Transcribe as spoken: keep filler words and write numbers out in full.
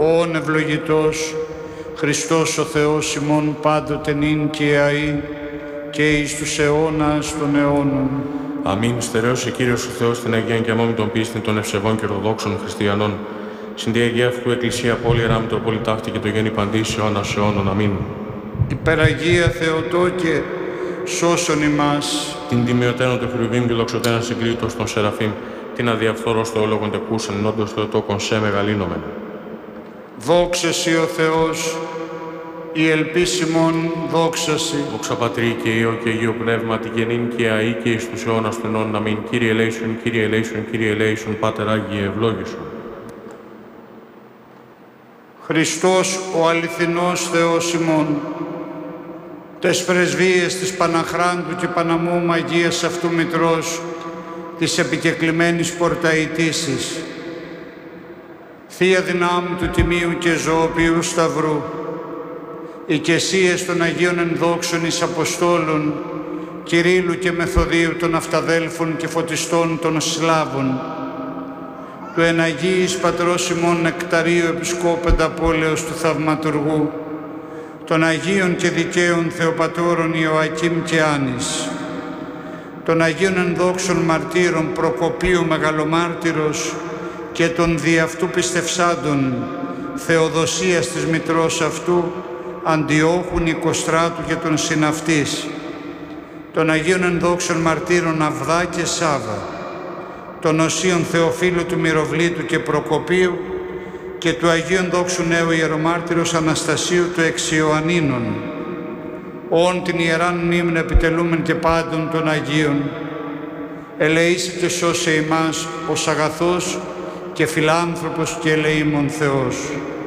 όν ευλογητός, Χριστός ο Θεός ημών πάντοτε νυν και αΐ και εις τους αιώνας των αιώνων. Αμήν. Στερέωσε Κύριος ο Θεός την Αγία και αμόμη των πίστην των ευσεβών και ορθοδόξων χριστιανών. Συν τη Αγία αυτού Εκκλησία πόλη Ράμ Τροπολιτάφτη και το γέννη παντής αιώνας αιώνων. Αμήν. Υπεραγία Θεοτόκε, σώσον ημάς. Την τιμιωτένον του Χρυβήμ και δοξωτένα συγκρίτως των Σεραφείμ, την αδιαφθόρος το όλογον τεκούσαν, ενόντως Θεοτόκον σε μεγαλύνομεν. Δόξα Συ ο Θεός, η ελπίσιμον δόξα Συ. Δόξα Πατρί και Υιό και Αγίο Πνεύματι και νυν και αεί και εις τους αιώνας των αιώνων. Αμήν. Κύριε ελέησον, Κύριε ελέησον, Κύριε ελέησον, Πάτερ Άγιε ευλόγησον. Χριστός ο αληθινός Θεός ημών, τες πρεσβείες της Παναχράντου και Παναμού Αγίας αυτού Μητρός, της επικεκλημένης πορταητήσης, Θεία δυνάμει του Τιμίου και Ζωοποιού Σταυρού, οικεσίες των Αγίων Ενδόξων εις Αποστόλων, Κυρίλλου και Μεθοδίου των Αυταδέλφων και Φωτιστών των Σλάβων, του εναγίης Πατρός ημών Νεκταρίου Επισκόπεντα Πόλεως του Θαυματουργού, των Αγίων και Δικαίων Θεοπατώρων Ιωακήμ και Άνης, των Αγίων Ενδόξων Μαρτύρων Προκοπίου Μεγαλομάρτυρος και των δι' αυτού πιστευσάντων Θεοδοσίας της Μητρός αυτού, Αντιόχου Νικοστράτου και των συναυτής, των Αγίων Ενδόξων Μαρτύρων Αβδά και Σάβα, των Οσίων Θεοφύλου του Μυροβλήτου και Προκοπίου και του Αγίου Ενδόξου Νέου Ιερομάρτυρος Αναστασίου του Εξιωαννίνων, όν την Ιεράν μνήμην επιτελούμεν και πάντων των Αγίων, ελεήσε και σώσε ημάς ως αγαθός και φιλάνθρωπος και ελεήμων Θεός.